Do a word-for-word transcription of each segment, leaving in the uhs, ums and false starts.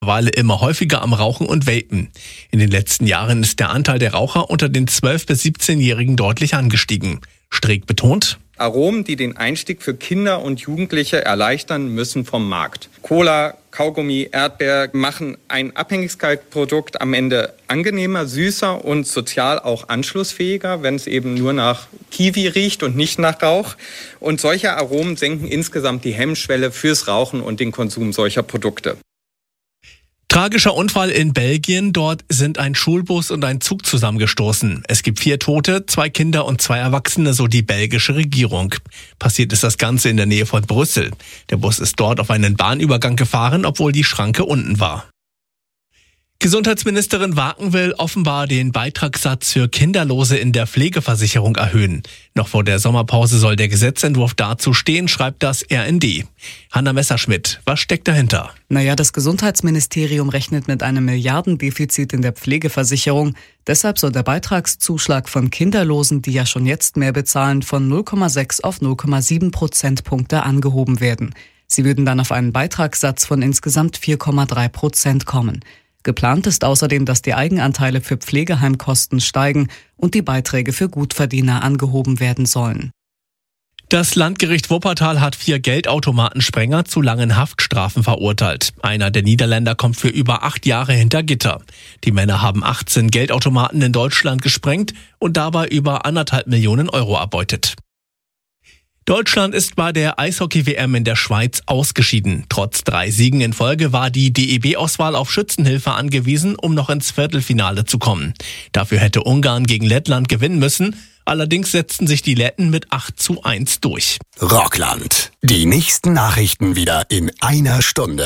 Mittlerweile immer häufiger am Rauchen und Vapen. In den letzten Jahren ist der Anteil der Raucher unter den zwölf- bis siebzehnjährigen deutlich angestiegen. Streeck betont: Aromen, die den Einstieg für Kinder und Jugendliche erleichtern, müssen vom Markt. Cola, Kaugummi, Erdbeer machen ein Abhängigkeitsprodukt am Ende angenehmer, süßer und sozial auch anschlussfähiger, wenn es eben nur nach Kiwi riecht und nicht nach Rauch. Und solche Aromen senken insgesamt die Hemmschwelle fürs Rauchen und den Konsum solcher Produkte. Tragischer Unfall in Belgien. Dort sind ein Schulbus und ein Zug zusammengestoßen. Es gibt vier Tote, zwei Kinder und zwei Erwachsene, so die belgische Regierung. Passiert ist das Ganze in der Nähe von Brüssel. Der Bus ist dort auf einen Bahnübergang gefahren, obwohl die Schranke unten war. Gesundheitsministerin Waken will offenbar den Beitragssatz für Kinderlose in der Pflegeversicherung erhöhen. Noch vor der Sommerpause soll der Gesetzentwurf dazu stehen, schreibt das R N D. Hanna Messerschmidt, was steckt dahinter? Naja, das Gesundheitsministerium rechnet mit einem Milliardendefizit in der Pflegeversicherung. Deshalb soll der Beitragszuschlag von Kinderlosen, die ja schon jetzt mehr bezahlen, von null Komma sechs auf null Komma sieben Prozentpunkte angehoben werden. Sie würden dann auf einen Beitragssatz von insgesamt vier Komma drei Prozent kommen. Geplant ist außerdem, dass die Eigenanteile für Pflegeheimkosten steigen und die Beiträge für Gutverdiener angehoben werden sollen. Das Landgericht Wuppertal hat vier Geldautomatensprenger zu langen Haftstrafen verurteilt. Einer der Niederländer kommt für über acht Jahre hinter Gitter. Die Männer haben achtzehn Geldautomaten in Deutschland gesprengt und dabei über anderthalb Millionen Euro erbeutet. Deutschland ist bei der Eishockey-W M in der Schweiz ausgeschieden. Trotz drei Siegen in Folge war die D E B-Auswahl auf Schützenhilfe angewiesen, um noch ins Viertelfinale zu kommen. Dafür hätte Ungarn gegen Lettland gewinnen müssen. Allerdings setzten sich die Letten mit acht zu eins durch. Rockland. Die nächsten Nachrichten wieder in einer Stunde.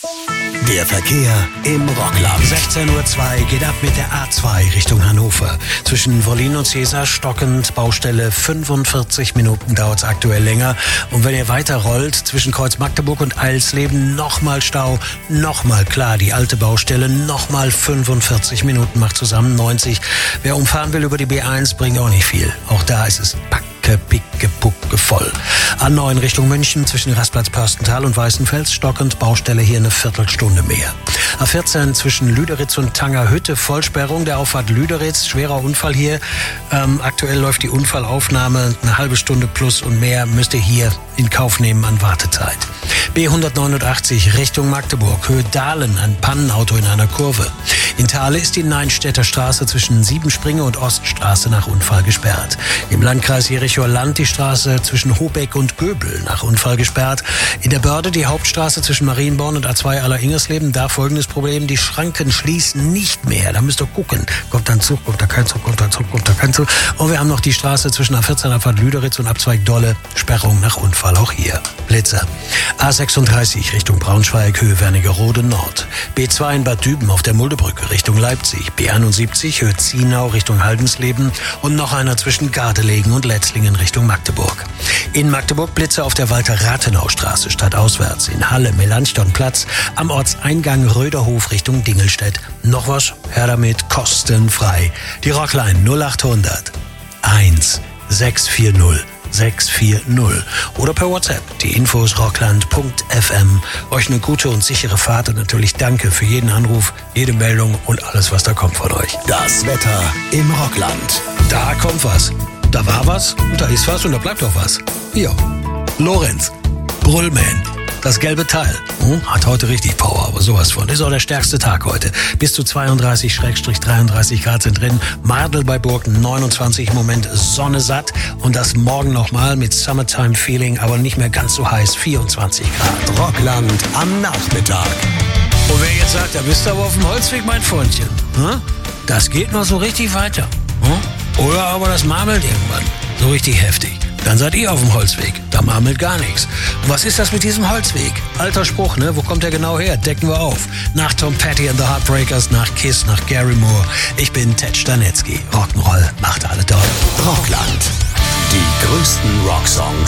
Der Verkehr im Rockland. sechzehn Uhr zwei geht ab mit der A zwei Richtung Hannover. Zwischen Wollin und Cäsar stockend, Baustelle fünfundvierzig Minuten dauert es aktuell länger. Und wenn ihr weiter rollt, zwischen Kreuz Magdeburg und Eilsleben nochmal Stau, nochmal klar, die alte Baustelle, nochmal fünfundvierzig Minuten macht zusammen neunzig. Wer umfahren will über die B eins, bringt auch nicht viel. Auch da ist es packe, picke, pucke voll. A neun Richtung München zwischen Rastplatz Pörstental und Weißenfels stockend, Baustelle hier eine Viertelstunde mehr. A vierzehn zwischen Lüderitz und Tangerhütte, Vollsperrung der Auffahrt Lüderitz, schwerer Unfall hier. Ähm, aktuell läuft die Unfallaufnahme, eine halbe Stunde plus und mehr müsst ihr hier in Kauf nehmen an Wartezeit. B hundertneunundachtzig Richtung Magdeburg, Höhe Dahlen, ein Pannenauto in einer Kurve. In Thale ist die Neinstädter Straße zwischen Siebenspringe und Oststraße nach Unfall gesperrt. Im Landkreis Jerichower Land die Straße zwischen Hobeck und Göbel nach Unfall gesperrt. In der Börde die Hauptstraße zwischen Marienborn und A zwei Aller-Ingersleben. Da folgendes Problem, die Schranken schließen nicht mehr. Da müsst ihr gucken. Kommt dann Zug, kommt da kein Zug, kommt da Zug, kommt da kein Zug. Und wir haben noch die Straße zwischen A vierzehn Abfahrt Lüderitz und Abzweig Dolle. Sperrung nach Unfall auch hier. Blitzer. A sechsunddreißig Richtung Braunschweig, Höhe Wernigerode Nord. B zwei in Bad Düben auf der Muldebrücke Richtung Leipzig. B einundsiebzig Höhe Zienau Richtung Haldensleben. Und noch einer zwischen Gardelegen und Letzlingen Richtung Magdeburg. In Magdeburg Blitzer auf der Walter-Rathenau-Straße stadtauswärts. In Halle Melanchthonplatz. Am Ortseingang Röderhof Richtung Dingelstedt. Noch was? Her damit, kostenfrei. Die Rockline null achthundert eins sechs vier null sechs vier null oder per WhatsApp. Die Infos rockland punkt f m. Euch eine gute und sichere Fahrt und natürlich danke für jeden Anruf, jede Meldung und alles, was da kommt von euch. Das Wetter im Rockland. Da kommt was. Da war was und da ist was und da bleibt auch was. Hier. Lorenz. Brüllman. Das gelbe Teil. Hm, hat heute richtig Power, aber sowas von. Ist auch der stärkste Tag heute. Bis zu zweiunddreißig bis dreiunddreißig Grad sind drin. Mardel bei Burgen neunundzwanzig, im Moment Sonne satt. Und das morgen nochmal mit Summertime Feeling, aber nicht mehr ganz so heiß, vierundzwanzig Grad. Rockland am Nachmittag. Und wer jetzt sagt, da bist du aber auf dem Holzweg, mein Freundchen. Hm? Das geht noch so richtig weiter. Hm? Oder aber das marmelt irgendwann. So richtig heftig. Dann seid ihr auf dem Holzweg. Da marmelt gar nichts. Und was ist das mit diesem Holzweg? Alter Spruch, ne? Wo kommt der genau her? Decken wir auf. Nach Tom Petty and the Heartbreakers, nach Kiss, nach Gary Moore. Ich bin Ted Stanetzky. Rock'n'Roll macht alle toll. Rockland. Die größten Rocksongs